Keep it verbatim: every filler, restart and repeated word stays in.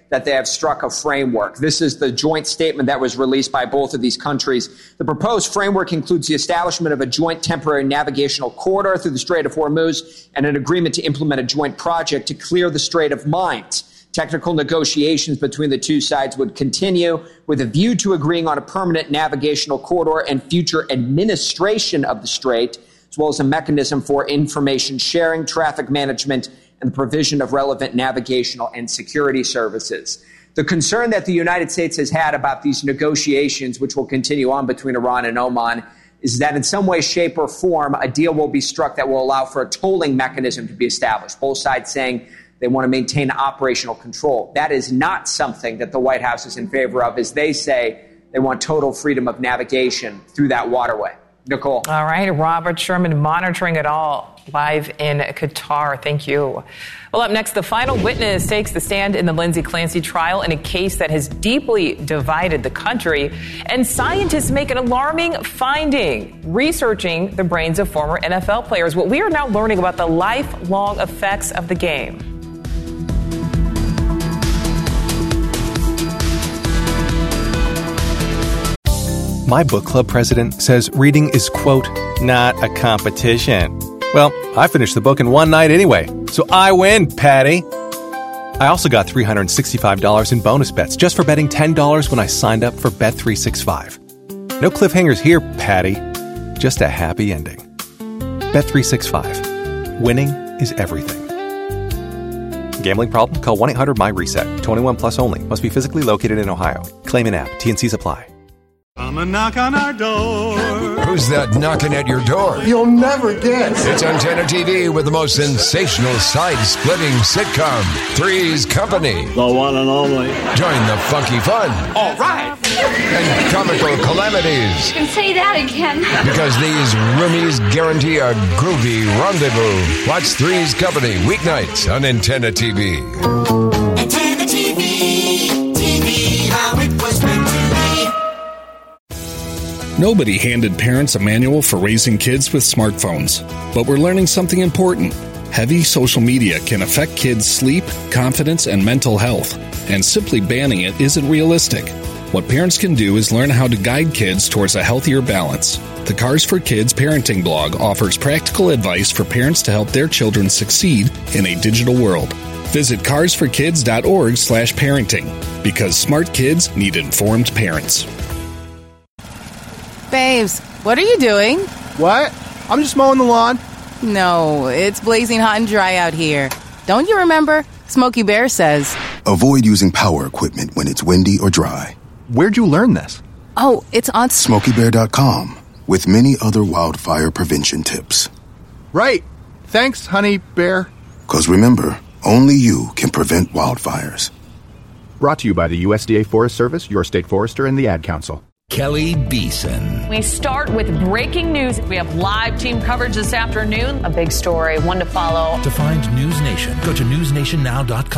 that they have struck a framework. This is the joint statement that was released by both of these countries. The proposed framework includes the establishment of a joint temporary navigational corridor through the Strait of Hormuz and an agreement to implement a joint project to clear the Strait of Mines. Technical negotiations between the two sides would continue with a view to agreeing on a permanent navigational corridor and future administration of the strait, as well as a mechanism for information sharing, traffic management, and the provision of relevant navigational and security services. The concern that the United States has had about these negotiations, which will continue on between Iran and Oman, is that in some way, shape, or form, a deal will be struck that will allow for a tolling mechanism to be established. Both sides saying they want to maintain operational control. That is not something that the White House is in favor of, as they say they want total freedom of navigation through that waterway. Nicole. All right, Robert Sherman monitoring it all live in Qatar. Thank you. Well, up next, the final witness takes the stand in the Lindsay Clancy trial in a case that has deeply divided the country. And scientists make an alarming finding, researching the brains of former N F L players. Well, we are now learning about the lifelong effects of the game. My book club president says reading is, quote, not a competition. Well, I finished the book in one night anyway, so I win, Patty. I also got three hundred sixty-five dollars in bonus bets just for betting ten dollars when I signed up for Bet three sixty-five. No cliffhangers here, Patty. Just a happy ending. Bet three sixty-five. Winning is everything. Gambling problem? Call one eight hundred M Y reset. twenty-one plus only. Must be physically located in Ohio. Claim in app. T and C's apply. Come and knock on our door. Who's that knocking at your door? You'll never guess. It's Antenna T V with the most sensational side-splitting sitcom, Three's Company. The one and only. Join the funky fun. All right. And comical calamities. You can say that again. Because these roomies guarantee a groovy rendezvous. Watch Three's Company weeknights on Antenna T V. Antenna T V. T V, how it was meant to be. Nobody handed parents a manual for raising kids with smartphones. But we're learning something important. Heavy social media can affect kids' sleep, confidence, and mental health. And simply banning it isn't realistic. What parents can do is learn how to guide kids towards a healthier balance. The Cars for Kids parenting blog offers practical advice for parents to help their children succeed in a digital world. Visit cars for kids dot org slash parenting, because smart kids need informed parents. Babes, what are you doing? What? I'm just mowing the lawn. No, it's blazing hot and dry out here. Don't you remember? Smokey Bear says, avoid using power equipment when it's windy or dry. Where'd you learn this? Oh, it's on smokey bear dot com with many other wildfire prevention tips. Right. Thanks, honey bear. Because remember, only you can prevent wildfires. Brought to you by the U S D A Forest Service, your state forester, and the Ad Council. Kelly Beeson. We start with breaking news. We have live team coverage this afternoon. A big story, one to follow. To find News Nation, go to news nation now dot com.